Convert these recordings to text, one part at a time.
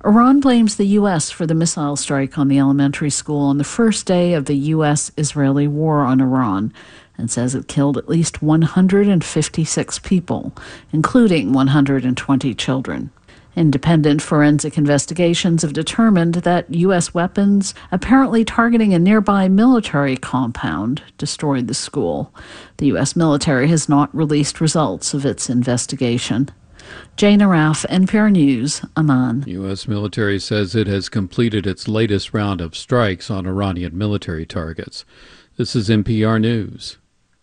Iran blames the U.S. for the missile strike on the elementary school on the first day of the U.S.-Israeli war on Iran and says it killed at least 156 people, including 120 children. Independent forensic investigations have determined that U.S. weapons, apparently targeting a nearby military compound, destroyed the school. The U.S. military has not released results of its investigation. Jane Araf, NPR News, Amman. U.S. military says it has completed its latest round of strikes on Iranian military targets. This is NPR News.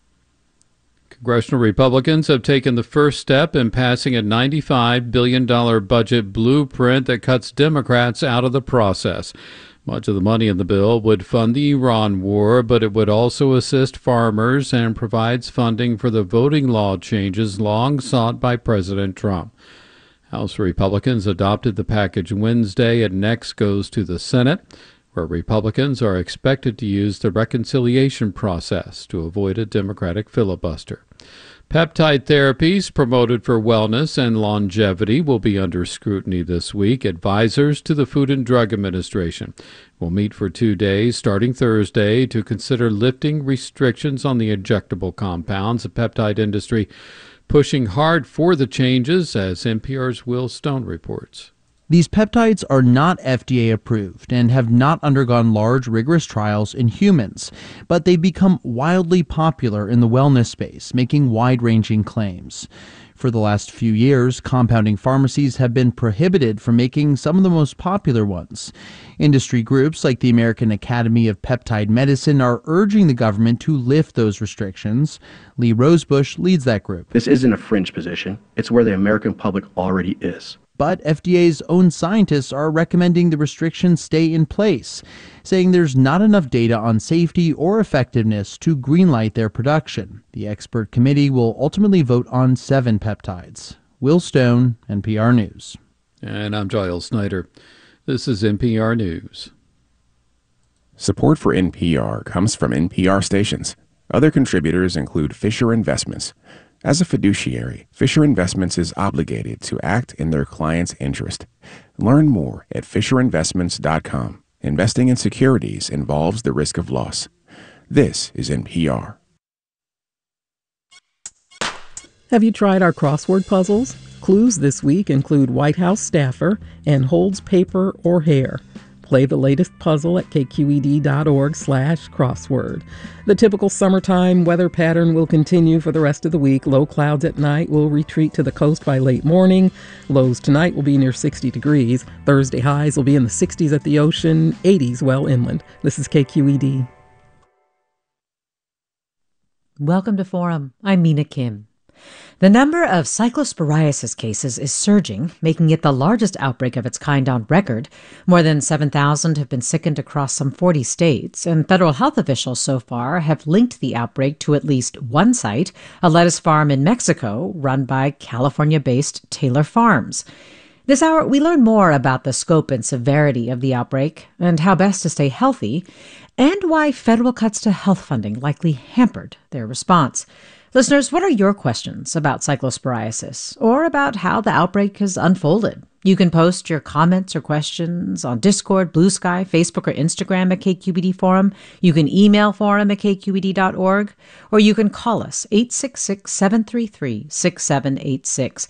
Congressional Republicans have taken the first step in passing a $95 billion budget blueprint that cuts Democrats out of the process. Much of the money in the bill would fund the Iran war, but it would also assist farmers and provides funding for the voting law changes long sought by President Trump. House Republicans adopted the package Wednesday. It next goes to the Senate, where Republicans are expected to use the reconciliation process to avoid a Democratic filibuster. Peptide therapies promoted for wellness and longevity will be under scrutiny this week. Advisors to the Food and Drug Administration will meet for 2 days starting Thursday to consider lifting restrictions on the injectable compounds. The peptide industry pushing hard for the changes, as NPR's Will Stone reports. These peptides are not FDA approved and have not undergone large, rigorous trials in humans, but they've become wildly popular in the wellness space, making wide-ranging claims. For the last few years, compounding pharmacies have been prohibited from making some of the most popular ones. Industry groups like the American Academy of Peptide Medicine are urging the government to lift those restrictions. Lee Rosebush leads that group. This isn't a fringe position. It's where the American public already is. But FDA's own scientists are recommending the restrictions stay in place, saying there's not enough data on safety or effectiveness to greenlight their production. The expert committee will ultimately vote on 7 peptides. Will Stone, NPR News. And I'm Giles Snyder. This is NPR News. Support for NPR comes from NPR stations. Other contributors include Fisher Investments. As a fiduciary, Fisher Investments is obligated to act in their client's interest. Learn more at FisherInvestments.com. Investing in securities involves the risk of loss. This is NPR. Have you tried our crossword puzzles? Clues this week include White House staffer and holds paper or hair. Play the latest puzzle at kqed.org/crossword. The typical summertime weather pattern will continue for the rest of the week. Low clouds at night will retreat to the coast by late morning. Lows tonight will be near 60 degrees. Thursday highs will be in the 60s at the ocean, 80s well inland. This is KQED. Welcome to Forum. I'm Mina Kim. The number of cyclosporiasis cases is surging, making it the largest outbreak of its kind on record. More than 7,000 have been sickened across some 40 states, and federal health officials so far have linked the outbreak to at least one site, a lettuce farm in Mexico run by California-based Taylor Farms. This hour, we learn more about the scope and severity of the outbreak and how best to stay healthy, and why federal cuts to health funding likely hampered their response. Listeners, what are your questions about cyclosporiasis or about how the outbreak has unfolded? You can post your comments or questions on Discord, Blue Sky, Facebook, or Instagram at KQED Forum. You can email forum@kqed.org, or you can call us 866-733-6786,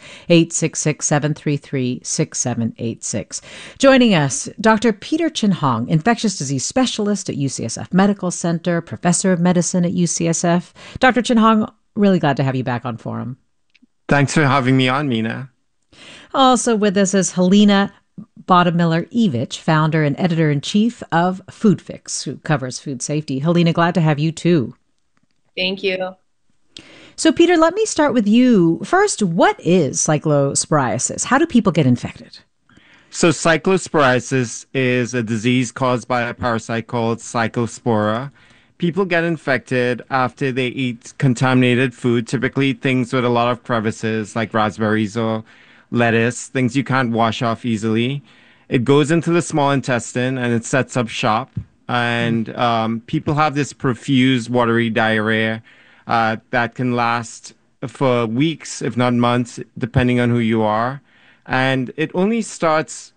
866-733-6786. Joining us, Dr. Peter Chin Hong, infectious disease specialist at UCSF Medical Center, professor of medicine at UCSF. Dr. Chin Hong, really glad to have you back on Forum. Thanks for having me on, Mina. Also with us is Helena Bottomiller-Evich, founder and editor-in-chief of FoodFix, who covers food safety. Helena, glad to have you too. Thank you. So, Peter, let me start with you. First, what is cyclosporiasis? How do people get infected? So cyclosporiasis is a disease caused by a parasite called Cyclospora. People get infected after they eat contaminated food, typically things with a lot of crevices like raspberries or lettuce, things you can't wash off easily. It goes into the small intestine and it sets up shop. And people have this profuse watery diarrhea that can last for weeks, if not months, depending on who you are. And it only starts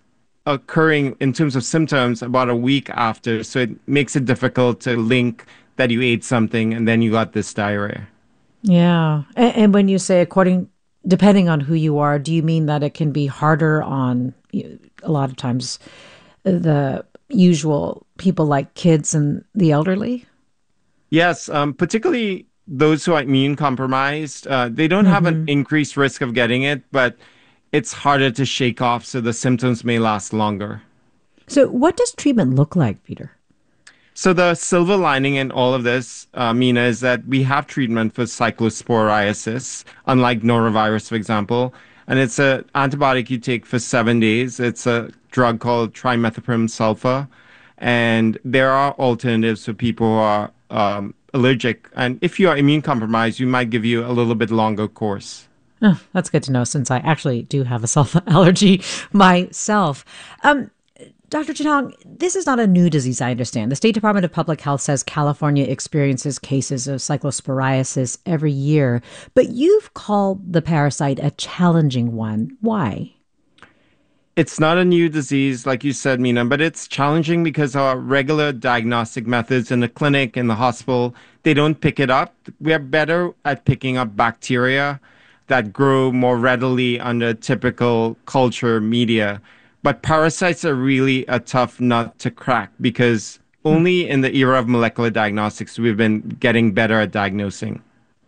occurring in terms of symptoms about a week after. So it makes it difficult to link that you ate something and then you got this diarrhea. Yeah. And when you say depending on who you are, do you mean that it can be harder on a lot of times the usual people like kids and the elderly? Yes, particularly those who are immune compromised. They don't have an increased risk of getting it, but it's harder to shake off, so the symptoms may last longer. So what does treatment look like, Peter? So the silver lining in all of this, Mina, is that we have treatment for cyclosporiasis, unlike norovirus, for example. And it's an antibiotic you take for 7 days. It's a drug called trimethoprim sulfa. And there are alternatives for people who are allergic. And if you are immune compromised, we might give you a little bit longer course. Oh, that's good to know, since I actually do have a sulfa allergy myself. Dr. Chinhong, this is not a new disease, I understand. The State Department of Public Health says California experiences cases of cyclosporiasis every year, but you've called the parasite a challenging one. Why? It's not a new disease, like you said, Mina, but it's challenging because our regular diagnostic methods in the clinic, in the hospital, they don't pick it up. We are better at picking up bacteria that grow more readily under typical culture media. But parasites are really a tough nut to crack because only in the era of molecular diagnostics we've been getting better at diagnosing.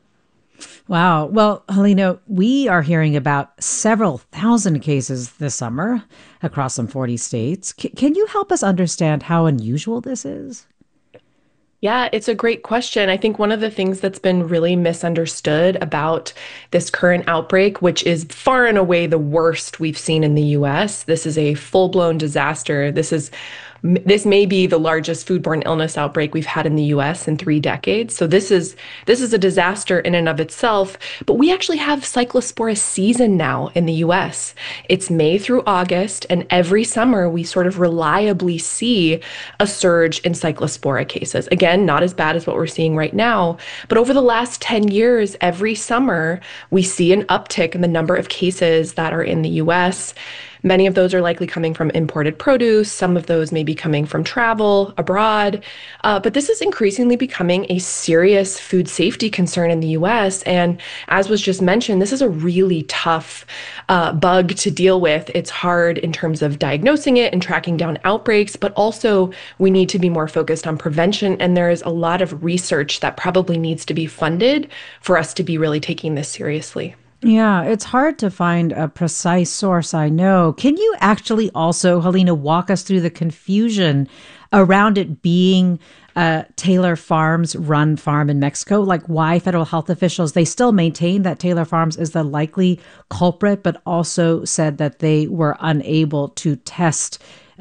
Wow. Well, Helena, we are hearing about several thousand cases this summer across some 40 states. Can you help us understand how unusual this is? Yeah, it's a great question. I think one of the things that's been really misunderstood about this current outbreak, which is far and away the worst we've seen in the US, this is a full-blown disaster. This may be the largest foodborne illness outbreak we've had in the US in 3 decades. So this is a disaster in and of itself, but we actually have Cyclospora season now in the US. It's May through August, and every summer we sort of reliably see a surge in Cyclospora cases. Again, not as bad as what we're seeing right now, but over the last 10 years, every summer we see an uptick in the number of cases that are in the US. Many of those are likely coming from imported produce. Some of those may be coming from travel abroad. But this is increasingly becoming a serious food safety concern in the US. And as was just mentioned, this is a really tough bug to deal with. It's hard in terms of diagnosing it and tracking down outbreaks, but also we need to be more focused on prevention. And there is a lot of research that probably needs to be funded for us to be really taking this seriously. Yeah, it's hard to find a precise source, I know. Can you actually also, Helena, walk us through the confusion around it being Taylor Farms run farm in Mexico? Like, why federal health officials, they still maintain that Taylor Farms is the likely culprit, but also said that they were unable to test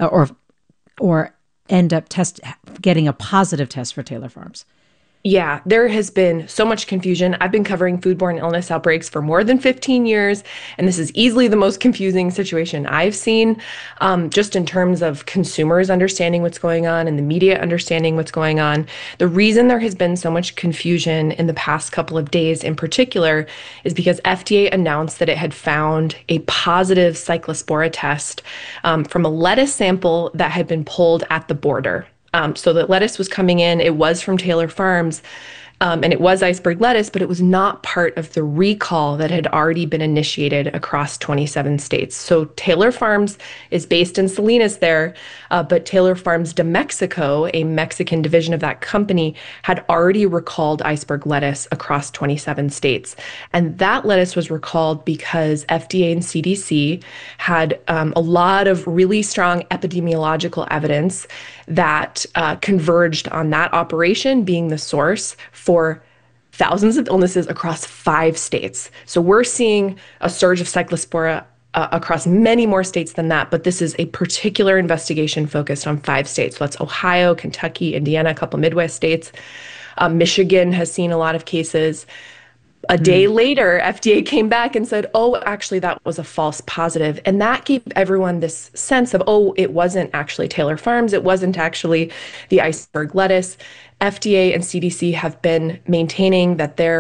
or end up getting a positive test for Taylor Farms. Yeah, there has been so much confusion. I've been covering foodborne illness outbreaks for more than 15 years, and this is easily the most confusing situation I've seen, just in terms of consumers understanding what's going on and the media understanding what's going on. The reason there has been so much confusion in the past couple of days in particular is because FDA announced that it had found a positive cyclospora test from a lettuce sample that had been pulled at the border. So the lettuce was coming in, it was from Taylor Farms, and it was iceberg lettuce, but it was not part of the recall that had already been initiated across 27 states. So Taylor Farms is based in Salinas there, but Taylor Farms de Mexico, a Mexican division of that company, had already recalled iceberg lettuce across 27 states. And that lettuce was recalled because FDA and CDC had a lot of really strong epidemiological evidence that converged on that operation being the source for thousands of illnesses across 5 states. So we're seeing a surge of cyclospora across many more states than that, but this is a particular investigation focused on 5 states. So that's Ohio, Kentucky, Indiana, a couple Midwest states. Michigan has seen a lot of cases. A day later, FDA came back and said, oh, actually, that was a false positive. And that gave everyone this sense of, oh, it wasn't actually Taylor Farms. It wasn't actually the iceberg lettuce. FDA and CDC have been maintaining that their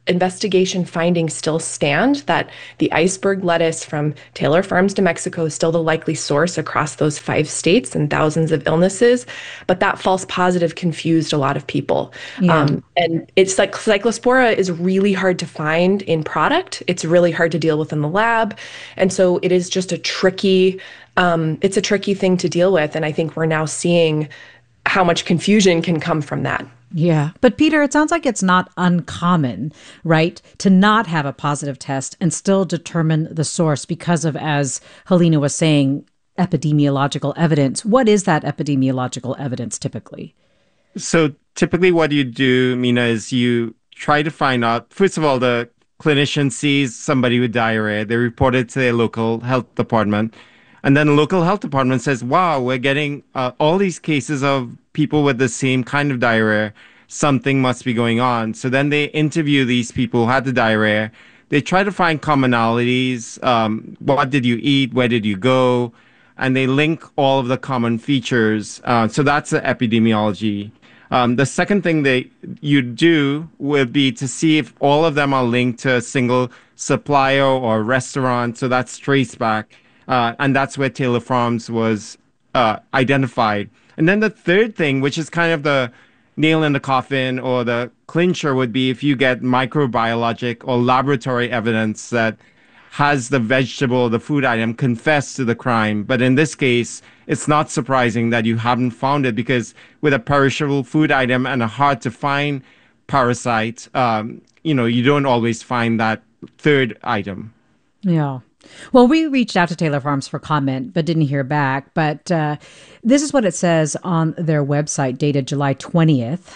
investigation findings still stand that the iceberg lettuce from Taylor Farms to Mexico is still the likely source across those 5 states and thousands of illnesses. But that false positive confused a lot of people. And it's like Cyclospora is really hard to find in product. It's really hard to deal with in the lab. And so it is just a tricky thing to deal with. And I think we're now seeing how much confusion can come from that. Yeah. But Peter, it sounds like it's not uncommon, right, to not have a positive test and still determine the source because of, as Helena was saying, epidemiological evidence. What is that epidemiological evidence typically? So typically what you do, Mina, is you try to find out, first of all, the clinician sees somebody with diarrhea. They report it to their local health department. And then the local health department says, wow, we're getting all these cases of people with the same kind of diarrhea. Something must be going on. So then they interview these people who had the diarrhea. They try to find commonalities. What did you eat? Where did you go? And they link all of the common features. So that's the epidemiology. The second thing that you do would be to see if all of them are linked to a single supplier or restaurant. So that's traceback. And that's where Taylor Farms was identified. And then the third thing, which is kind of the nail in the coffin or the clincher, would be if you get microbiologic or laboratory evidence that has the vegetable, the food item confess to the crime. But in this case, it's not surprising that you haven't found it, because with a perishable food item and a hard to find parasite, you don't always find that third item. Yeah. Well, we reached out to Taylor Farms for comment, but didn't hear back. But this is what it says on their website, dated July 20th.